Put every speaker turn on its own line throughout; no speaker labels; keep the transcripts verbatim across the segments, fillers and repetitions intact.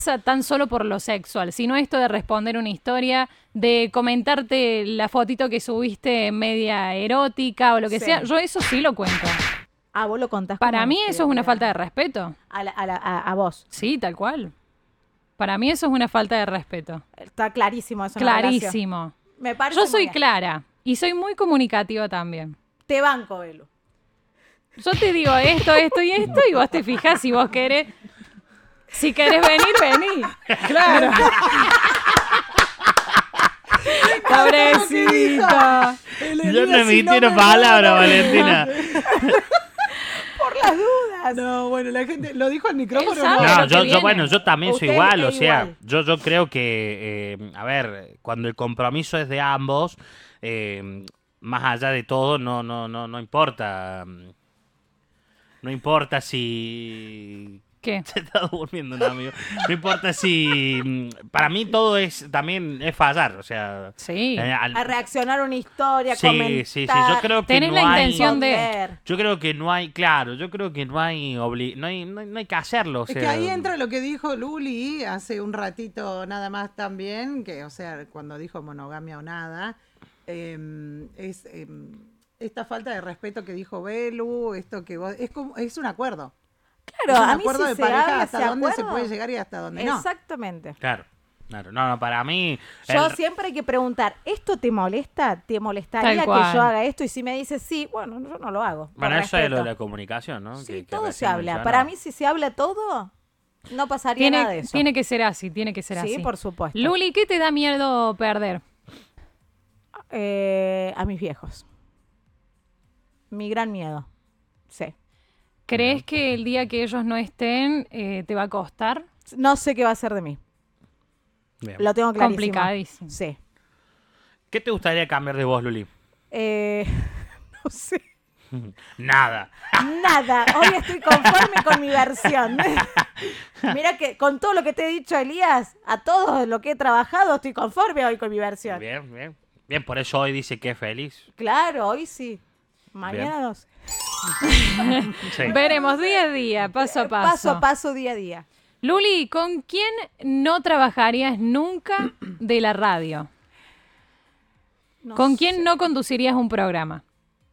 tan solo por lo sexual, sino esto de responder una historia, de comentarte la fotito que subiste media erótica o lo que
Sí.
sea. Yo eso sí lo cuento.
Ah, vos lo contás.
Para
como
mí
si
eso es una
hubiera-
falta de respeto.
A, la- a, la- a- a vos.
Sí, tal cual. Para mí eso es una falta de respeto.
Está clarísimo eso. en la relación.
Clarísimo.
Me parece
Yo
muy
soy
bien.
clara y soy muy comunicativa también.
Te banco, Belu.
Yo te digo esto, esto y esto y vos te fijás si vos querés. Si querés venir, vení. Claro. Pobrecita.
Yo no emití una palabra, Valentina.
Por las dudas.
No, bueno, la gente lo dijo al micrófono.
Él sabe.
No.
lo
No,
que
yo, yo,
viene.
bueno, yo también soy
Usted
igual, o
es
sea,
igual.
yo, yo creo que, eh, a ver, cuando el compromiso es de ambos, eh, más allá de todo, no, no, no, no importa, mm, no importa si...
¿Qué?
Se está durmiendo un amigo. No importa si... mm, Para mí todo es, también es fallar, o sea...
Sí.
eh, al-
A reaccionar a una historia,
sí,
comentar.
sí, sí, yo creo que
Tenés
no
la
hay...
intención de-
responder.
Yo creo que no hay, claro, yo creo que no hay, obli- no hay, no hay, no hay que hacerlo. O
Es
sea,
que ahí entra lo que dijo Luli hace un ratito nada más también, que o sea, cuando dijo monogamia o nada, eh, es eh, esta falta de respeto que dijo Belu, esto que vos, es como, es un acuerdo.
Claro,
es un
a mí
acuerdo
si
de
se
pareja
habla,
hasta
se
dónde se
acuerda.
puede llegar y hasta dónde no.
Exactamente.
Claro, claro. No, no, para mí...
Yo
el-
siempre hay que preguntar, ¿esto te molesta? ¿Te molestaría
Tal
que
cual.
yo haga esto? Y si me dice sí, bueno, yo no lo hago. por
Bueno, eso es lo de
respeto.
la comunicación, ¿no?
Sí,
Que- que
todo se
recién
habla.
mencionó.
Para mí, si se habla todo, no pasaría nada de
Tiene,
eso.
tiene que ser así, tiene que ser
sí,
así.
por supuesto.
Luli, ¿qué te da miedo perder?
Eh, a mis viejos. Mi gran miedo. Sí.
¿Crees que el día que ellos no estén eh, te va a costar?
No sé qué va a ser de mí.
Bien.
Lo tengo clarísimo.
Complicadísimo.
Sí.
¿Qué te gustaría cambiar de vos, Luli?
Eh, no sé.
Nada.
Nada. Hoy estoy conforme con mi versión. Mira que con todo lo que te he dicho, Elías, a todo lo que he trabajado, estoy conforme hoy con mi versión.
Bien, bien. Bien, por eso hoy dice que es feliz.
Claro, hoy sí. Mañana
Bien.
no sé.
Sí.
Veremos día a día, paso a paso.
Paso a paso, día a día.
Luli, ¿con quién no trabajarías nunca de la radio?
No
¿Con
sé,
quién no conducirías un programa?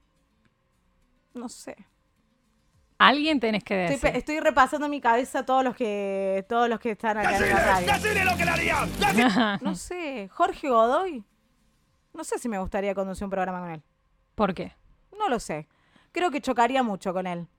No sé.
Alguien tenés que
Estoy,
decir.
pe- estoy repasando en mi cabeza todos los que todos los que están acá en la radio. No sé. Jorge Godoy. No sé si me gustaría conducir un programa con él.
¿Por qué?
No lo sé. Creo que chocaría mucho con él.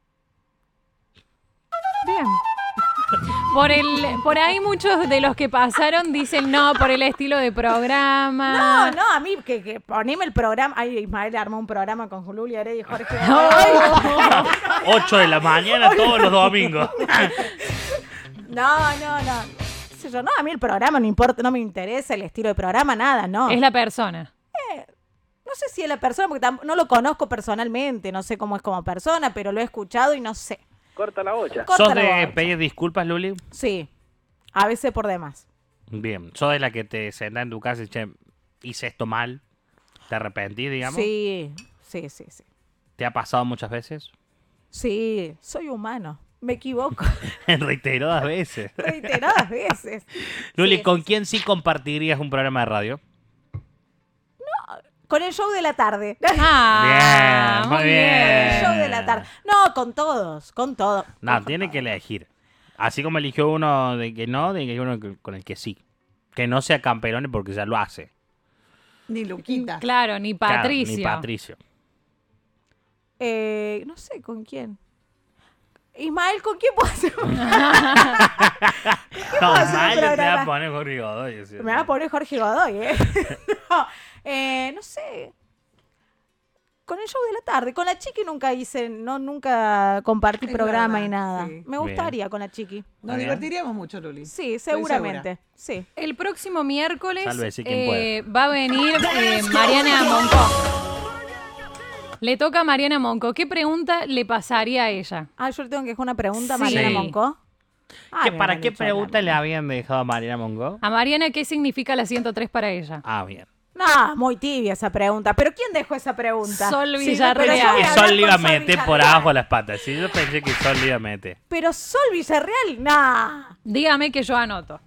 Bien. Por el, por ahí muchos de los que pasaron dicen no, por el estilo de programa.
No, no, a mí, que, que poneme el programa. Ay, Ismael armó un programa con Juli Heredia y Jorge Godoy.
ocho de la mañana todos los domingos.
No, no, no. ¿Qué sé yo? No, a mí el programa no importa, no me interesa el estilo de programa, nada, no.
Es la persona.
No sé si es la persona, porque tam- no lo conozco personalmente, no sé cómo es como persona, pero lo he escuchado y no sé.
Corta la bocha.
Corta
¿Sos
la
de
bocha.
pedir disculpas, Luli?
Sí, a veces por demás.
Bien. ¿Sos de la que te sentás en tu casa y che, hice esto mal? ¿Te arrepentís, digamos?
Sí, sí, sí, sí.
¿Te ha pasado muchas veces?
Sí, soy humano, me equivoco
Reiteradas veces.
reiteradas veces.
Luli,
Sí,
¿con
sí,
quién sí compartirías un programa de radio?
Con el show de la tarde.
Ah,
Bien, muy
Con
bien.
el show de la tarde. No, con todos, con todos.
No, tiene que elegir. Así como eligió uno de que no, tiene que elegir uno que- con el que sí. Que no sea Camperone porque ya lo hace.
Ni Luquita.
Claro, ni
Claro,
Patricio.
ni Patricio.
Eh, no sé, ¿con quién? Ismael, ¿con quién puedo hacer?
No,
puedo hacer un
mal te va
programa?
a poner Jorge Godoy. o sea.
Me va a poner Jorge Godoy, ¿eh? no, eh, no sé. Con el show de la tarde. Con la Chiqui nunca hice, no, nunca compartí
Es
programa
verdad,
y nada.
sí.
Me gustaría con la Chiqui.
Nos
Bien.
divertiríamos mucho, Luli.
Sí,
Estoy
seguramente. Sí.
El próximo miércoles
Sálvese quien
eh, va a venir eh, Mariana Monco. Le toca a Mariana Monco. ¿Qué pregunta le pasaría a ella?
Ah, yo le tengo que dejar una pregunta a
Sí.
Mariana
Sí.
Monco. Ay,
¿Qué-
me
¿Para
han
qué
hecho
pregunta
hablar.
le habían dejado a Mariana Mongo?
A Mariana, ¿qué significa la ciento tres para ella?
Ah, bien.
No, muy tibia esa pregunta. ¿Pero quién dejó esa pregunta?
Sol
Sí,
Villarreal.
pero yo voy
Que
a
Sol
hablar
le iba a
con Sol
meter por
Villarreal.
abajo las patas. Sí, yo pensé que Sol le iba a meter.
Pero Sol Villarreal, nah.
Dígame que yo anoto.